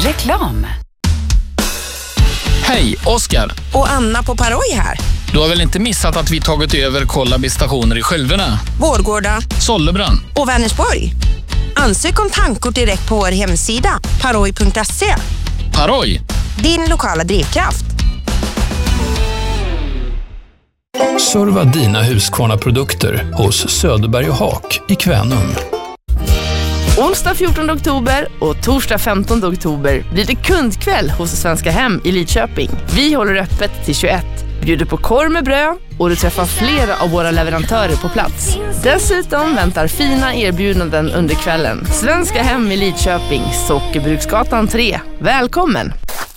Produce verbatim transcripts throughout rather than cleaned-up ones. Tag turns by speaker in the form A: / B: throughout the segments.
A: Reklam.
B: Hej, Oskar.
C: Och Anna på Paroj här.
B: Du har väl inte missat att vi tagit över Kollabi stationer i Skölverna,
C: Vårgårda
B: Sollebrand
C: och Vänersborg. Ansök om tankkort direkt på vår hemsida paroj punkt se.
B: Paroj.
C: Din lokala drivkraft.
D: Serva dina Husqvarna-produkter hos Söderberg och Haak i Kvänum.
E: Onsdag fjortonde oktober och torsdag femtonde oktober blir det kundkväll hos Svenska Hem i Lidköping. Vi håller öppet till tjugoett, bjuder på korv med bröd och du träffar flera av våra leverantörer på plats. Dessutom väntar fina erbjudanden under kvällen. Svenska Hem i Lidköping, Sockerbruksgatan tre. Välkommen!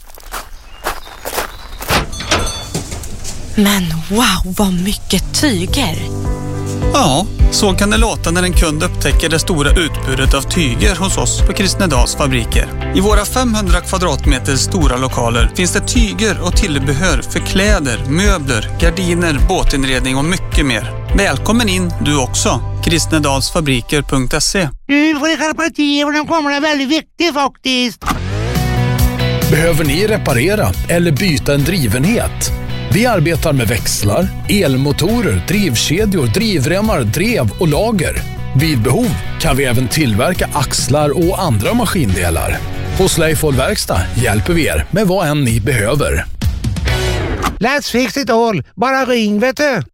F: Men wow, vad mycket tyger!
G: Ja, så kan det låta när en kund upptäcker det stora utbudet av tyger hos oss på Kristnedals fabriker. I våra femhundra kvadratmeter stora lokaler finns det tyger och tillbehör för kläder, möbler, gardiner, båtinredning och mycket mer. Välkommen in du också. kristnedalsfabriker punkt se.
H: Du får skärpa till och den kommer är väldigt viktig faktiskt.
I: Behöver ni reparera eller byta en drivenhet? Vi arbetar med växlar, elmotorer, drivkedjor, drivremmar, drev och lager. Vid behov kan vi även tillverka axlar och andra maskindelar. Hos Leifol Verkstad hjälper vi er med vad än ni behöver.
H: Let's fix it all. Bara ring, vet du.